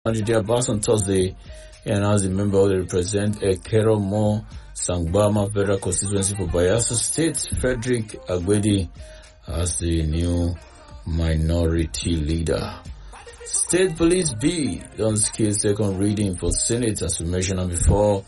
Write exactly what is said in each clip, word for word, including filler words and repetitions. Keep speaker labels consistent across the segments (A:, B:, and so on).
A: Ajide Abbas on Thursday, he announced the member who represent Ekeromo Sangbama Federal Constituency for Bayelsa State, Frederick Agbedi, as the new minority leader. State Police B don't skill second reading for Senate, as we mentioned before.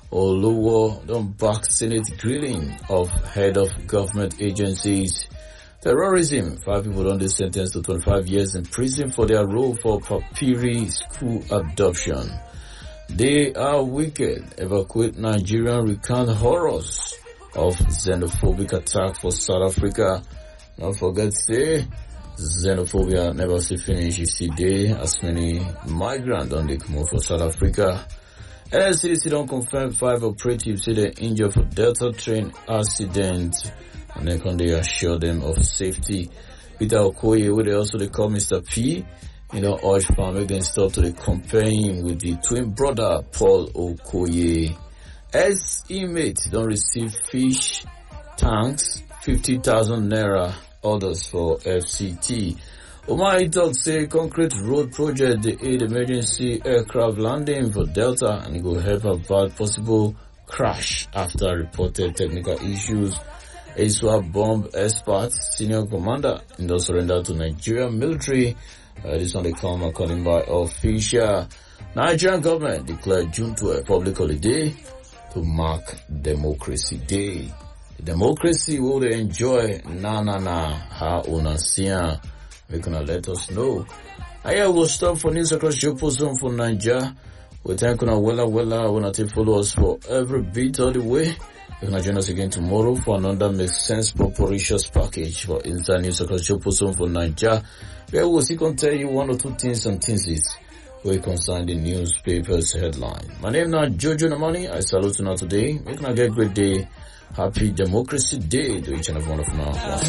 A: Oluwo don't back Senate grilling of head of government agencies. Terrorism, five people don't be sentenced to twenty-five years in prison for their role for Papiri school abduction. They are wicked. Evacuate Nigerian recount horrors of xenophobic attack for South Africa. Don't forget, say, xenophobia never see finish. You see, they as many migrants on the come for South Africa. N S C D C don't confirm five operatives say they're injured for Delta train accident. And then can they assure them of safety. Peter Okoye, who they also they call Mister P, you know, urge farm against stop to the compare him with the twin brother Paul Okoye. As inmates don't receive fish tanks, fifty thousand naira orders for F C T. Omar Itok say concrete road project the aid emergency aircraft landing for Delta, and it will help avoid possible crash after reported technical issues. A swap bomb expert, senior commander, in the surrender to Nigerian military. Uh, this one they come according by official. Nigerian government declared June twelfth public holiday to mark Democracy Day. The democracy will they enjoy na na na ha unasia. We gonna let us know. I will stop for news across your zone for Nigeria. We thank you wella wella. Wanna take follow us for every bit of the way. You can join us again tomorrow for another Makes Sense Proporitious package for Inside News across your zone for Nigeria. Where we'll see can tell you one or two things and things is where concern the newspaper's headline. My name is Jojo Namani. I salute you now today. We can get a great day. Happy Democracy Day to each and every one of you now.